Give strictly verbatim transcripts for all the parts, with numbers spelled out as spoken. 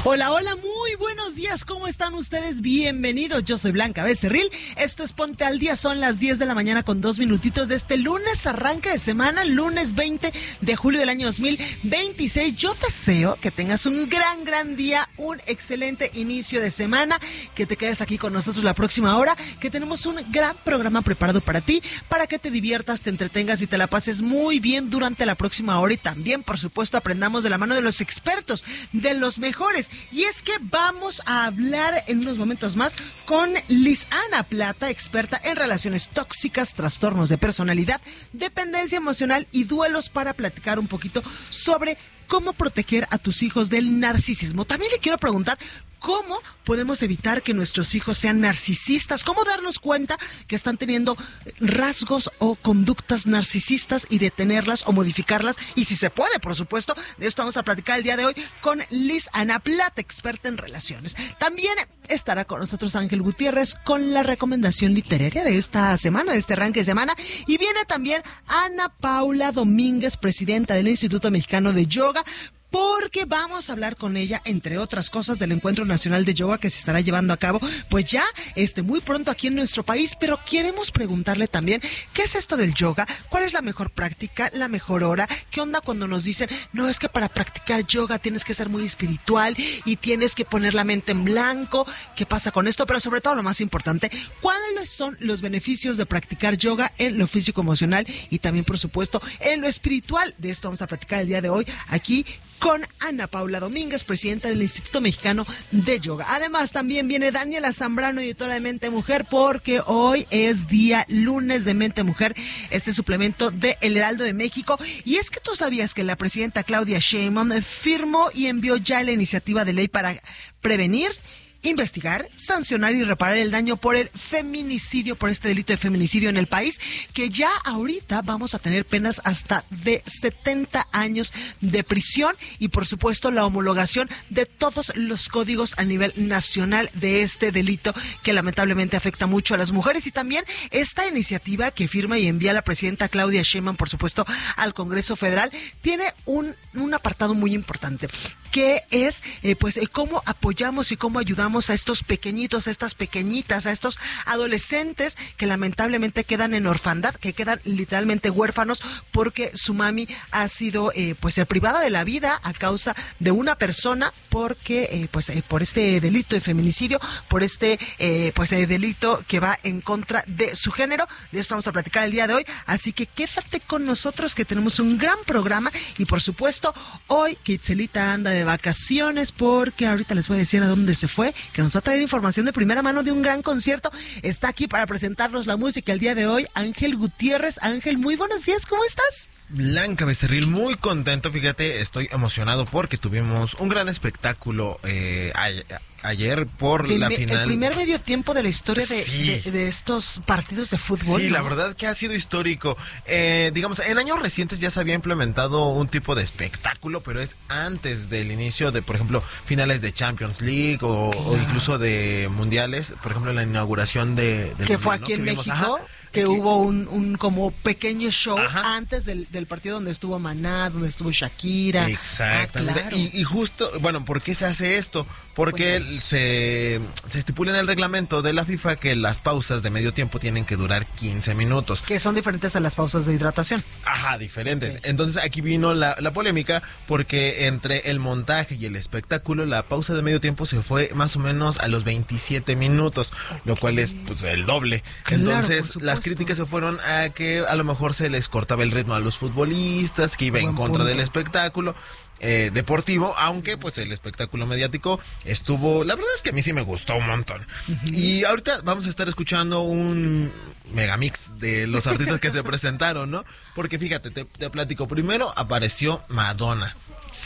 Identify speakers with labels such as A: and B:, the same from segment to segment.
A: Hola, hola, muy buenos días, ¿cómo están ustedes? Bienvenidos, yo soy Blanca Becerril, esto es Ponte al Día, son las diez de la mañana con dos minutitos de este lunes, arranque de semana, lunes veinte de julio del año dos mil veintiséis. Yo deseo que tengas un gran, gran día, un excelente inicio de semana, que te quedes aquí con nosotros la próxima hora, que tenemos un gran programa preparado para ti, para que te diviertas, te entretengas y te la pases muy bien durante la próxima hora y también, por supuesto, aprendamos de la mano de los expertos, de los mejores. Y es que vamos a hablar en unos momentos más con Liz-Ana Plata, experta en relaciones tóxicas, trastornos de personalidad, dependencia emocional y duelos, para platicar un poquito sobre cómo proteger a tus hijos del narcisismo. También le quiero preguntar cómo podemos evitar que nuestros hijos sean narcisistas, cómo darnos cuenta que están teniendo rasgos o conductas narcisistas y detenerlas o modificarlas, y si se puede, por supuesto. De esto vamos a platicar el día de hoy con Liz-Ana Plata, experta en relaciones. También estará con nosotros Ángel Gutiérrez con la recomendación literaria de esta semana, de este arranque de semana, y viene también Ana Paula Domínguez, presidenta del Instituto Mexicano de Yoga, porque vamos a hablar con ella, entre otras cosas, del Encuentro Nacional de Yoga que se estará llevando a cabo, pues ya este, muy pronto aquí en nuestro país, pero queremos preguntarle también, ¿qué es esto del yoga? ¿Cuál es la mejor práctica, la mejor hora? ¿Qué onda cuando nos dicen, no, es que para practicar yoga tienes que ser muy espiritual y tienes que poner la mente en blanco? ¿Qué pasa con esto? Pero sobre todo, lo más importante, ¿cuáles son los beneficios de practicar yoga en lo físico-emocional y también, por supuesto, en lo espiritual? De esto vamos a platicar el día de hoy aquí con Ana Paula Domínguez, presidenta del Instituto Mexicano de Yoga. Además, también viene Daniela Zambrano, editora de Mente Mujer, porque hoy es día lunes de Mente Mujer, este suplemento de El Heraldo de México. Y es que tú sabías que la presidenta Claudia Sheinbaum firmó y envió ya la iniciativa de ley para prevenir, investigar, sancionar y reparar el daño por el feminicidio, por este delito de feminicidio en el país, que ya ahorita vamos a tener penas hasta de setenta años de prisión y, por supuesto, la homologación de todos los códigos a nivel nacional de este delito que lamentablemente afecta mucho a las mujeres. Y también esta iniciativa que firma y envía la presidenta Claudia Sheinbaum, por supuesto, al Congreso Federal, tiene un, un apartado muy importante, que es eh, pues eh, cómo apoyamos y cómo ayudamos a estos pequeñitos, a estas pequeñitas, a estos adolescentes que lamentablemente quedan en orfandad, que quedan literalmente huérfanos porque su mami ha sido eh, pues eh, privada de la vida a causa de una persona, porque eh, pues eh, por este delito de feminicidio, por este eh, pues eh, delito que va en contra de su género. De esto vamos a platicar el día de hoy, así que quédate con nosotros, que tenemos un gran programa. Y por supuesto, hoy Kitzelita anda de vacaciones, porque ahorita les voy a decir a dónde se fue, que nos va a traer información de primera mano de un gran concierto. Está aquí para presentarnos la música el día de hoy Ángel Gutiérrez. Ángel, muy buenos días, ¿cómo estás?
B: Blanca Becerril, muy contento, fíjate, estoy emocionado porque tuvimos un gran espectáculo eh, a, ayer por
A: el,
B: la
A: me,
B: final.
A: El primer medio tiempo de la historia de,
B: sí.
A: de, de estos partidos de fútbol.
B: Sí,
A: ¿no?
B: La verdad que ha sido histórico. Eh, digamos, en años recientes ya se había implementado un tipo de espectáculo, pero es antes del inicio de, por ejemplo, finales de Champions League o, claro. o incluso de mundiales. Por ejemplo, la inauguración de...
A: Que fue aquí, ¿no?, en México. Ajá, que aquí hubo un, un como pequeño show, ajá, antes del, del partido, donde estuvo Maná, donde estuvo Shakira.
B: Exactamente.
A: Ah, claro.
B: y, y justo, bueno, ¿por qué se hace esto? Porque bueno, se, se estipula en el reglamento de la FIFA que las pausas de medio tiempo tienen que durar quince minutos.
A: Que son diferentes a las pausas de hidratación.
B: Ajá, diferentes.
A: Okay.
B: Entonces aquí vino la, la polémica, porque entre el montaje y el espectáculo, la pausa de medio tiempo se fue más o menos a los veintisiete minutos, okay, lo cual es pues el doble. Claro, entonces las críticas se fueron a que a lo mejor se les cortaba el ritmo a los futbolistas, que iba Buen en contra punto. del espectáculo eh, deportivo, aunque pues el espectáculo mediático estuvo, la verdad es que a mí sí me gustó un montón. Uh-huh. Y ahorita vamos a estar escuchando un megamix de los artistas que se presentaron, ¿no? Porque fíjate, te, te platico, primero apareció Madonna,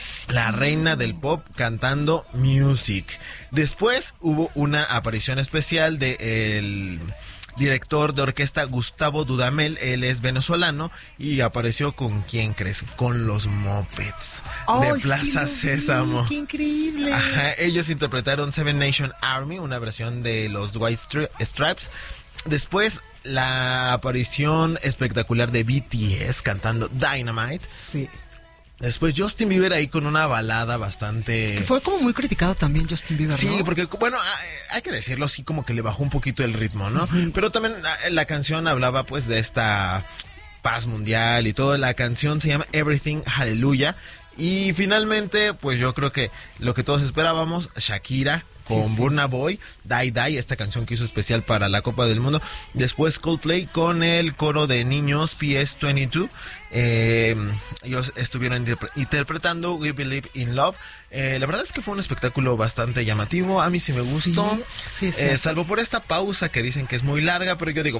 B: la reina del pop, cantando Music. Después hubo una aparición especial de el director de orquesta Gustavo Dudamel, él es venezolano y apareció con, ¿quién crees? Con los Muppets oh, de Plaza sí, Sésamo.
A: ¡Qué increíble!
B: Ajá, ellos interpretaron Seven Nation Army, una versión de los White Stripes. Después, la aparición espectacular de B T S cantando Dynamite.
A: Sí.
B: Después Justin Bieber ahí con una balada bastante...
A: Que fue como muy criticado también Justin Bieber,
B: Sí,
A: ¿no?
B: porque, bueno, hay que decirlo así, como que le bajó un poquito el ritmo, ¿no? Uh-huh. Pero también la canción hablaba pues de esta paz mundial y todo. La canción se llama Everything Hallelujah. Y finalmente, pues yo creo que lo que todos esperábamos, Shakira con sí, sí. Burna Boy, Die Die, esta canción que hizo especial para la Copa del Mundo. Después Coldplay con el coro de niños P S veintidós. Eh, ellos estuvieron interpre- interpretando We Believe in Love. Eh, la verdad es que fue un espectáculo bastante llamativo. A mí sí me gustó.
A: Sí, sí,
B: eh, salvo por esta pausa que dicen que es muy larga, pero yo digo,